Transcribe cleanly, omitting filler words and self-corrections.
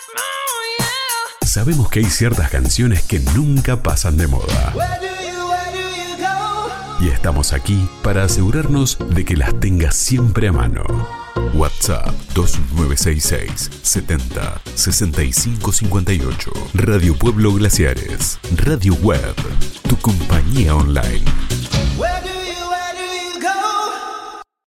Sabemos que hay ciertas canciones que nunca pasan de moda. Y estamos aquí para asegurarnos de que las tengas siempre a mano. WhatsApp 2966 70 65 58. Radio Pueblo Glaciares. Radio Web. Tu compañía online.